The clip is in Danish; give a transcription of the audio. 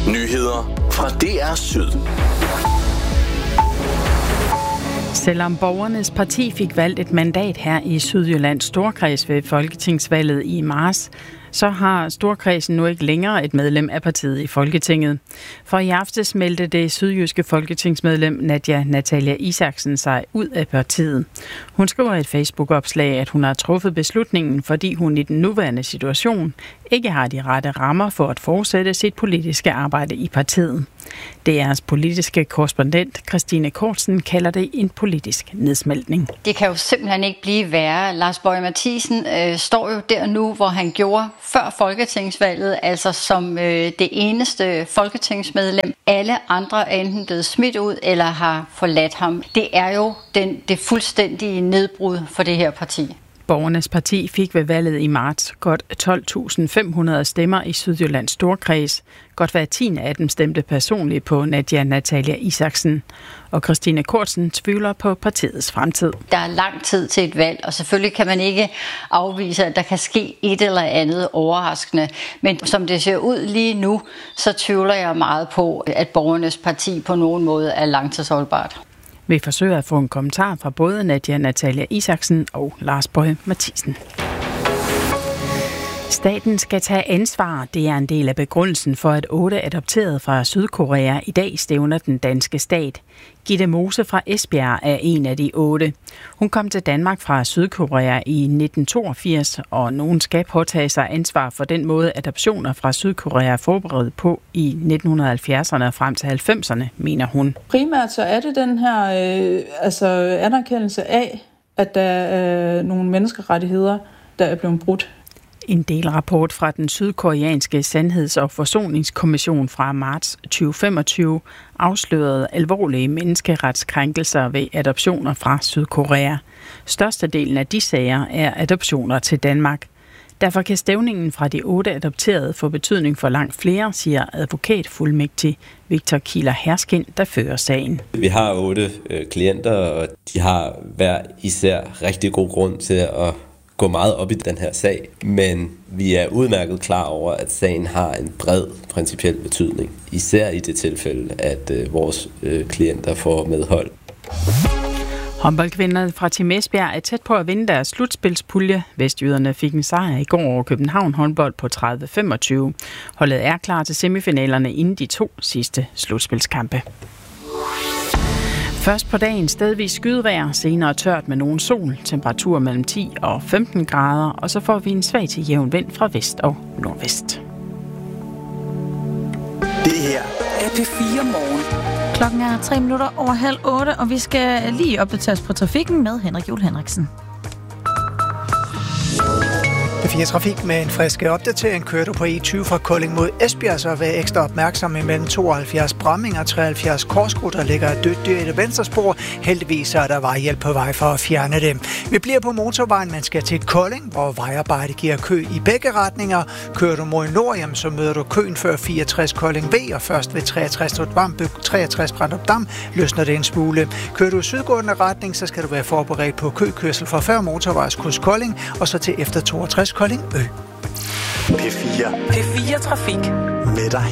Nyheder fra DR Syd. Selvom Borgernes Parti fik valgt et mandat her i Sydjyllands Storkreds ved folketingsvalget i marts, så har Storkredsen nu ikke længere et medlem af partiet i Folketinget. For i aftes meldte det sydjyske folketingsmedlem Nadia Natalia Isaksen sig ud af partiet. Hun skriver i et Facebook-opslag, at hun har truffet beslutningen, fordi hun i den nuværende situation ikke har de rette rammer for at fortsætte sit politiske arbejde i partiet. DR's politiske korrespondent Christine Kortsen kalder det en politisk nedsmeltning. Det kan jo simpelthen ikke blive værre. Lars Boje Mathiesen står jo der nu, hvor han gjorde før folketingsvalget, altså som det eneste folketingsmedlem. Alle andre er enten blevet smidt ud eller har forladt ham. Det er jo det fuldstændige nedbrud for det her parti. Borgernes Parti fik ved valget i marts godt 12.500 stemmer i Sydjyllands Storkreds. Godt hver 10 af dem stemte personligt på Nadia Natalia Isaksen. Og Christine Kortsen tvivler på partiets fremtid. Der er lang tid til et valg, og selvfølgelig kan man ikke afvise, at der kan ske et eller andet overraskende. Men som det ser ud lige nu, så tvivler jeg meget på, at Borgernes Parti på nogen måde er langtidsholdbart. Vi forsøger at få en kommentar fra både Nadia Natalia Isaksen og Lars Boje Mathiesen. Staten skal tage ansvar. Det er en del af begrundelsen for, at 8 adopterede fra Sydkorea i dag stævner den danske stat. Gitte Mose fra Esbjerg er en af de 8. Hun kom til Danmark fra Sydkorea i 1982, og nogen skal påtage sig ansvar for den måde, adoptioner fra Sydkorea er forberedt på i 1970'erne og frem til 90'erne, mener hun. Primært så er det den her anerkendelse af, at der er nogle menneskerettigheder, der er blevet brudt. En delrapport fra den sydkoreanske Sandheds- og Forsoningskommission fra marts 2025 afslørede alvorlige menneskeretskrænkelser ved adoptioner fra Sydkorea. Størstedelen af de sager er adoptioner til Danmark. Derfor kan stævningen fra de 8 adopterede få betydning for langt flere, siger advokatfuldmægtig Victor Kieler Herskind, der fører sagen. Vi har 8 klienter, og de har hver især rigtig god grund til at gå meget op i den her sag, men vi er udmærket klar over, at sagen har en bred principiel betydning, især i det tilfælde, at vores klienter får medhold. Håndboldkvinderne fra Team Esbjerg er tæt på at vinde deres slutspilspulje. Vestjyderne fik en sejr i går over København håndbold på 30-25. Holdet er klar til semifinalerne inden de 2 sidste slutspilskampe. Først på dagen stedvis skydevejr, senere tørt med nogen sol, temperatur mellem 10 og 15 grader, og så får vi en svag til jævn vind fra vest og nordvest. Det her er P4 Morgen. Klokken er 7:03, og vi skal lige opdateres på trafikken med Henrik Juhl Henriksen. P4 Trafik med en frisk opdatering. Kører du på E20 fra Kolding mod Esbjerg, så vær ekstra opmærksom imellem 72 Bramming og 73 Korsgård, der ligger et dødt dyr i det venstre spor. Heldigvis er der vejhjælp på vej for at fjerne dem. Vi bliver på motorvejen, man skal til Kolding, hvor vejarbejde giver kø i begge retninger. Kører du mod nord, jamen, så møder du køen før 64 Kolding V, og først ved 63 Brandrup Dam løsner det en smule. Kører du i sydgående retning, så skal du være forberedt på køkørsel fra før motorvejskryds Kolding, og så til efter 62 Kolding Ø. P4 Trafik med dig.